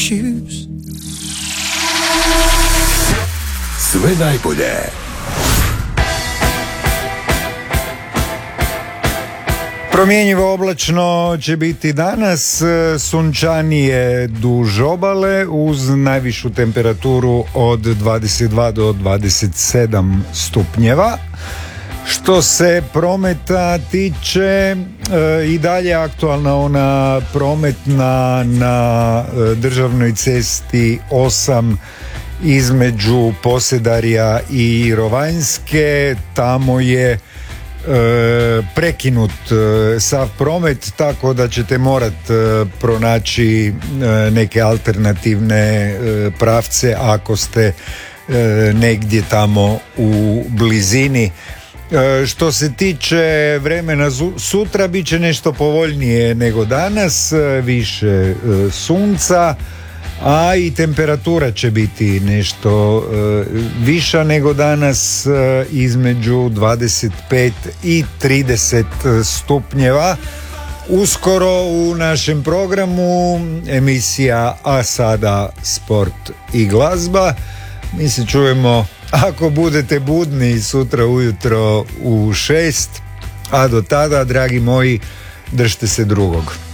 choose. Sve najbolje. Promjenjivo oblačno će biti danas, sunčanije duž obale uz najvišu temperaturu od 22 do 27 stupnjeva. Što se prometa tiče, i dalje aktualna ona prometna na državnoj cesti 8 između Posedarja i Rovanjske. Tamo je prekinut sav promet, tako da ćete morat pronaći neke alternativne pravce ako ste negdje tamo u blizini. Što se tiče vremena sutra, bit će nešto povoljnije nego danas, više sunca, a i temperatura će biti nešto viša nego danas, između 25 i 30 stupnjeva. Uskoro u našem programu emisija A sada sport i glazba. Mi se čujemo, ako budete budni, sutra ujutro u 6, a do tada, dragi moji, držite se drugog.